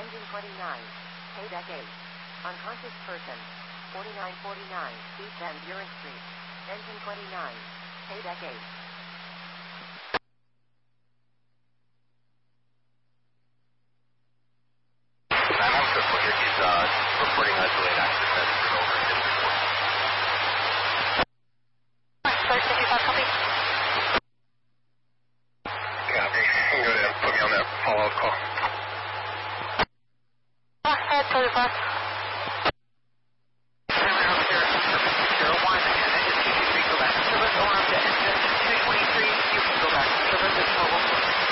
Engine 29. Paydeck 8. Unconscious person. 4949 East End Buren Street. Engine 29. Paydeck 8. I'm also clear. He's reporting isolated accident over in his report. Start 55, copy. Copy. You can go ahead and put me on that follow-up call. Totally fine. Service alarm to engine 223, you can go back. Service is mobile.